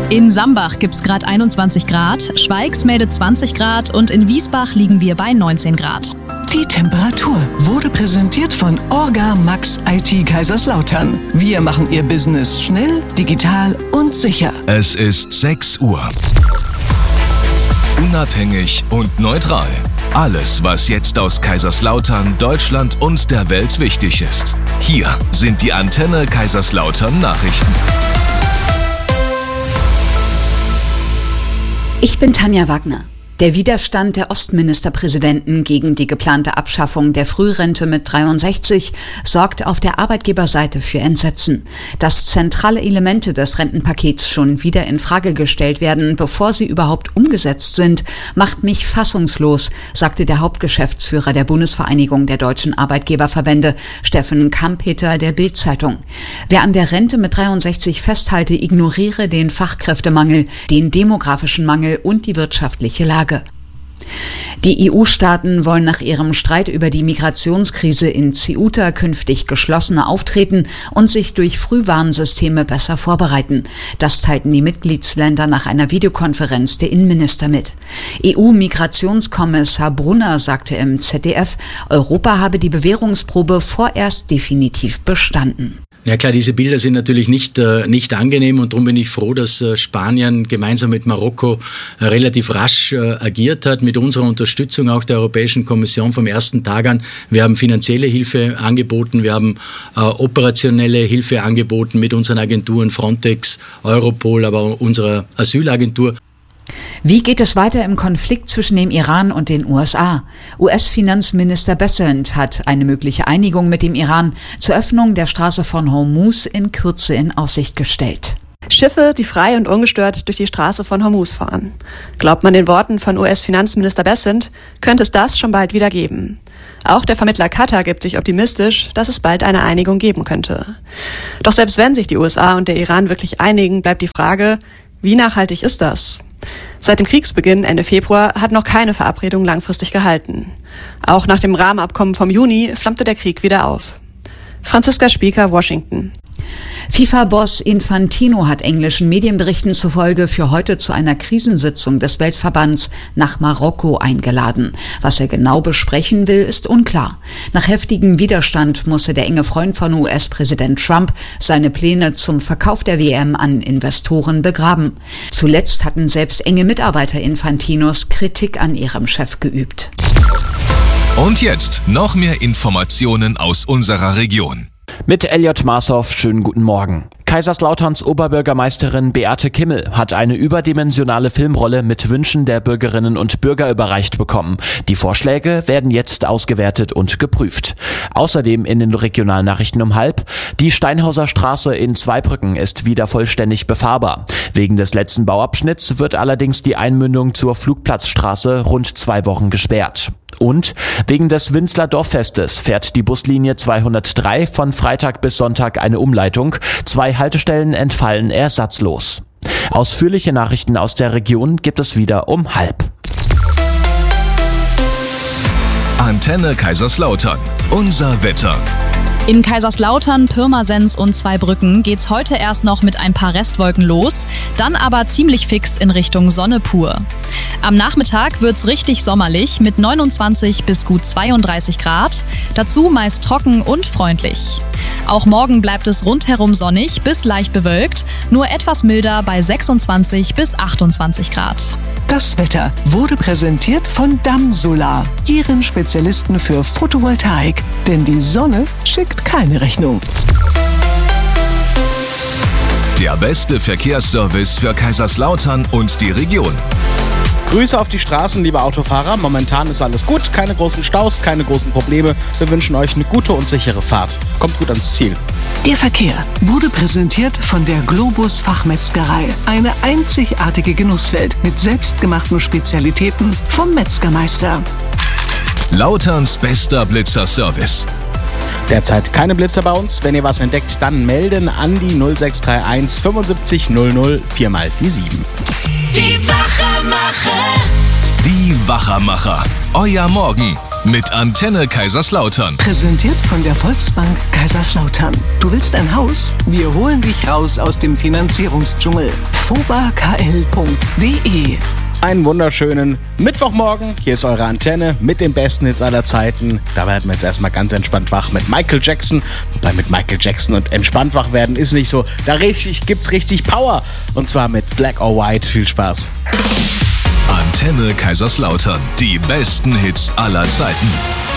In Sambach gibt es gerade 21 Grad, Schweigs meldet 20 Grad und in Wiesbach liegen wir bei 19 Grad. Die Temperatur wurde präsentiert von Orga Max IT Kaiserslautern. Wir machen Ihr Business schnell, digital und sicher. Es ist 6 Uhr. Unabhängig und neutral. Alles, was jetzt aus Kaiserslautern, Deutschland und der Welt wichtig ist. Hier sind die Antenne Kaiserslautern Nachrichten. Ich bin Tanja Wagner. Der Widerstand der Ostministerpräsidenten gegen die geplante Abschaffung der Frührente mit 63 sorgt auf der Arbeitgeberseite für Entsetzen. Dass zentrale Elemente des Rentenpakets schon wieder in Frage gestellt werden, bevor sie überhaupt umgesetzt sind, macht mich fassungslos, sagte der Hauptgeschäftsführer der Bundesvereinigung der deutschen Arbeitgeberverbände, Steffen Kampeter, der Bild-Zeitung. Wer an der Rente mit 63 festhalte, ignoriere den Fachkräftemangel, den demografischen Mangel und die wirtschaftliche Lage. Die EU-Staaten wollen nach ihrem Streit über die Migrationskrise in Ceuta künftig geschlossener auftreten und sich durch Frühwarnsysteme besser vorbereiten. Das teilten die Mitgliedsländer nach einer Videokonferenz der Innenminister mit. EU-Migrationskommissar Brunner sagte im ZDF, Europa habe die Bewährungsprobe vorerst definitiv bestanden. Ja klar, diese Bilder sind natürlich nicht angenehm und darum bin ich froh, dass Spanien gemeinsam mit Marokko relativ rasch agiert hat, mit unserer Unterstützung auch der Europäischen Kommission vom ersten Tag an. Wir haben finanzielle Hilfe angeboten, wir haben operationelle Hilfe angeboten mit unseren Agenturen Frontex, Europol, aber auch unserer Asylagentur. Wie geht es weiter im Konflikt zwischen dem Iran und den USA? US-Finanzminister Bessent hat eine mögliche Einigung mit dem Iran zur Öffnung der Straße von Hormuz in Kürze in Aussicht gestellt. Schiffe, die frei und ungestört durch die Straße von Hormuz fahren. Glaubt man den Worten von US-Finanzminister Bessent, könnte es das schon bald wieder geben. Auch der Vermittler Katar gibt sich optimistisch, dass es bald eine Einigung geben könnte. Doch selbst wenn sich die USA und der Iran wirklich einigen, bleibt die Frage, wie nachhaltig ist das? Seit dem Kriegsbeginn Ende Februar hat noch keine Verabredung langfristig gehalten. Auch nach dem Rahmenabkommen vom Juni flammte der Krieg wieder auf. Franziska Spieker, Washington. FIFA-Boss Infantino hat englischen Medienberichten zufolge für heute zu einer Krisensitzung des Weltverbands nach Marokko eingeladen. Was er genau besprechen will, ist unklar. Nach heftigem Widerstand musste der enge Freund von US-Präsident Trump seine Pläne zum Verkauf der WM an Investoren begraben. Zuletzt hatten selbst enge Mitarbeiter Infantinos Kritik an ihrem Chef geübt. Und jetzt noch mehr Informationen aus unserer Region. Mit Elliot Marshoff, schönen guten Morgen. Kaiserslauterns Oberbürgermeisterin Beate Kimmel hat eine überdimensionale Filmrolle mit Wünschen der Bürgerinnen und Bürger überreicht bekommen. Die Vorschläge werden jetzt ausgewertet und geprüft. Außerdem in den Regionalnachrichten um 12:30: Die Steinhauser Straße in Zweibrücken ist wieder vollständig befahrbar. Wegen des letzten Bauabschnitts wird allerdings die Einmündung zur Flugplatzstraße rund 2 Wochen gesperrt. Und wegen des Winzler Dorffestes fährt die Buslinie 203 von Freitag bis Sonntag eine Umleitung. 2 Haltestellen entfallen ersatzlos. Ausführliche Nachrichten aus der Region gibt es wieder um 12:30. Antenne Kaiserslautern. Unser Wetter. In Kaiserslautern, Pirmasens und Zweibrücken geht's heute erst noch mit ein paar Restwolken los, dann aber ziemlich fix in Richtung Sonne pur. Am Nachmittag wird's richtig sommerlich mit 29 bis gut 32 Grad, dazu meist trocken und freundlich. Auch morgen bleibt es rundherum sonnig bis leicht bewölkt, nur etwas milder bei 26 bis 28 Grad. Das Wetter wurde präsentiert von Damm Solar, Ihren Spezialisten für Photovoltaik. Denn die Sonne schickt keine Rechnung. Der beste Verkehrsservice für Kaiserslautern und die Region. Grüße auf die Straßen, liebe Autofahrer. Momentan ist alles gut, keine großen Staus, keine großen Probleme. Wir wünschen euch eine gute und sichere Fahrt. Kommt gut ans Ziel. Der Verkehr wurde präsentiert von der Globus Fachmetzgerei. Eine einzigartige Genusswelt mit selbstgemachten Spezialitäten vom Metzgermeister. Lauterns bester Blitzerservice. Derzeit keine Blitzer bei uns. Wenn ihr was entdeckt, dann melden an die 0631 75 00 4 die 7. Die Wachermacher. Euer Morgen mit Antenne Kaiserslautern. Präsentiert von der Volksbank Kaiserslautern. Du willst ein Haus? Wir holen dich raus aus dem Finanzierungsdschungel. fobakl.de. Einen wunderschönen Mittwochmorgen. Hier ist eure Antenne mit den besten Hits aller Zeiten. Da werden wir jetzt erstmal ganz entspannt wach mit Michael Jackson. Wobei mit Michael Jackson und entspannt wach werden ist nicht so. Da gibt's richtig Power. Und zwar mit Black or White. Viel Spaß. Antenne Kaiserslautern. Die besten Hits aller Zeiten.